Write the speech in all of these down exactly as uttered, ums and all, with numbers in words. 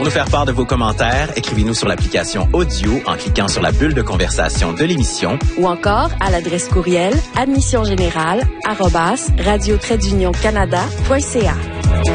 Pour nous faire part de vos commentaires, écrivez-nous sur l'application Audio en cliquant sur la bulle de conversation de l'émission ou encore à l'adresse courriel admissiongénérale arobase radio trait d'union canada point c a.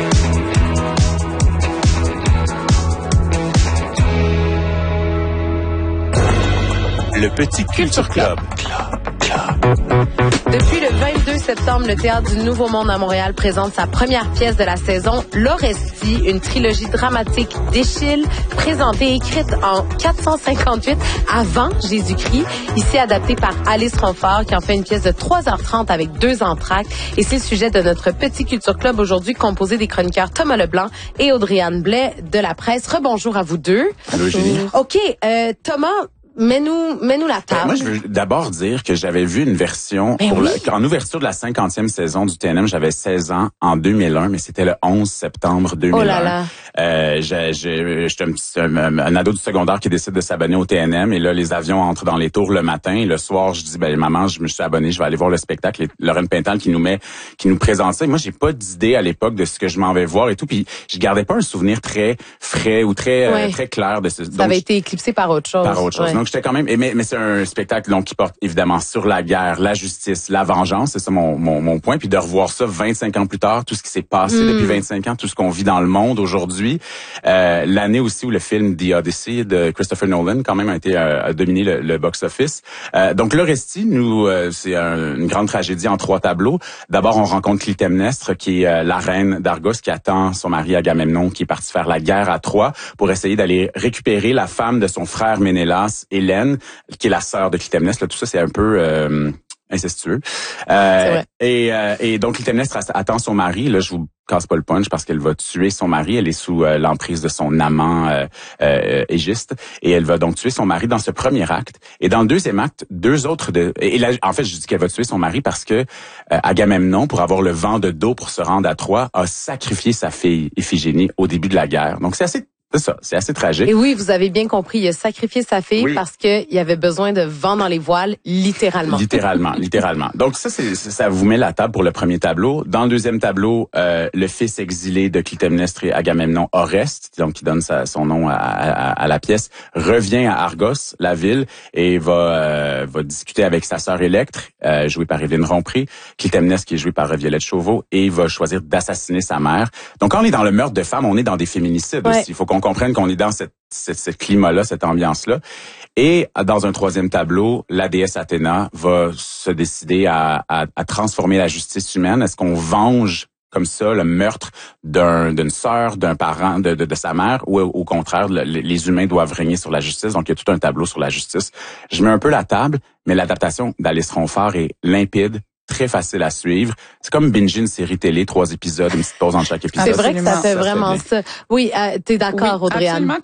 Le Petit Culture Club. Club, club. Depuis le vingt-deux septembre, le Théâtre du Nouveau Monde à Montréal présente sa première pièce de la saison, L'Orestie, une trilogie dramatique d'Échille, présentée et écrite en quatre cent cinquante-huit avant Jésus-Christ, ici adaptée par Alice Ronfort, qui en fait une pièce de trois heures trente avec deux entr'actes. Et c'est le sujet de notre Petit Culture Club aujourd'hui, composé des chroniqueurs Thomas Leblanc et Audrey-Anne Blais de La Presse. Rebonjour à vous deux. Allô, Julie. OK, euh, Thomas... Mets-nous, mets-nous la table. Ben, moi, je veux d'abord dire que j'avais vu une version ben pour oui. la, en ouverture de la cinquantième saison du T N M. J'avais seize ans en deux mille un, mais c'était le onze septembre deux mille un. Oh là là. Euh, j'ai, j'ai, j'étais un, petit, un, un ado du secondaire qui décide de s'abonner au T N M. Et là, les avions entrent dans les tours le matin. Et le soir, je dis, ben maman, je me suis abonné, je vais aller voir le spectacle. Et Lorraine Pintal qui nous met, qui nous présente ça. Et moi, j'ai pas d'idée à l'époque de ce que je m'en vais voir et tout. Puis je gardais pas un souvenir très frais ou très ouais. euh, très clair de ce. Ça donc, avait été éclipsé par autre chose. Par autre chose. Ouais. Donc j'étais quand même. Mais, mais c'est un spectacle donc qui porte évidemment sur la guerre, la justice, la vengeance, c'est ça mon, mon, mon point. Puis de revoir ça vingt-cinq ans plus tard, tout ce qui s'est passé mm. depuis vingt-cinq ans, tout ce qu'on vit dans le monde aujourd'hui. Euh, l'année aussi où le film The Odyssey de Christopher Nolan quand même a été euh, a dominé le, le box-office. Euh, donc L'Orestie, nous, euh, c'est un, une grande tragédie en trois tableaux. D'abord, on rencontre Clytemnestre, qui est euh, la reine d'Argos, qui attend son mari Agamemnon, qui est parti faire la guerre à Troie pour essayer d'aller récupérer la femme de son frère Ménélas, Hélène, qui est la sœur de Clytemnestre. Là, tout ça, c'est un peu euh, incestueux. Euh, et, euh, et donc, Clytemnestre attend son mari. Là, je vous casse pas le punch parce qu'elle va tuer son mari. Elle est sous euh, l'emprise de son amant euh, euh, Égiste. Et elle va donc tuer son mari dans ce premier acte. Et dans le deuxième acte, deux autres... de Et là, en fait, je dis qu'elle va tuer son mari parce que euh, Agamemnon, pour avoir le vent de dos pour se rendre à Troie, a sacrifié sa fille Iphigénie au début de la guerre. Donc, c'est assez... C'est ça, c'est assez tragique. Et oui, vous avez bien compris, il a sacrifié sa fille oui. parce que il avait besoin de vent dans les voiles, littéralement. Littéralement, littéralement. Donc ça, c'est, ça vous met la table pour le premier tableau. Dans le deuxième tableau, euh, le fils exilé de Clytemnestre et Agamemnon, Oreste, donc qui donne sa, son nom à, à, à la pièce, revient à Argos, la ville, et va euh, va discuter avec sa sœur Électre, euh, jouée par Évelyne Rompré, Clytemnestre qui est joué par Violette Chauveau, et il va choisir d'assassiner sa mère. Donc quand on est dans le meurtre de femmes, on est dans des féminicides ouais. aussi. Il faut qu'on comprenne qu'on est dans cette, cette, cette climat-là, cette ambiance-là. Et dans un troisième tableau, la déesse Athéna va se décider à, à, à transformer la justice humaine. Est-ce qu'on venge comme ça le meurtre d'un, d'une sœur, d'un parent, de, de, de sa mère, ou au contraire, le, les humains doivent régner sur la justice? Donc, il y a tout un tableau sur la justice. Je mets un peu la table, mais l'adaptation d'Alice Ronfort est limpide, très facile à suivre. C'est comme binger une série télé, trois épisodes, une petite pause entre chaque épisode. C'est vrai que ça fait vraiment ça. Oui, euh, t'es d'accord, oui, Audrey-Anne? Absolument.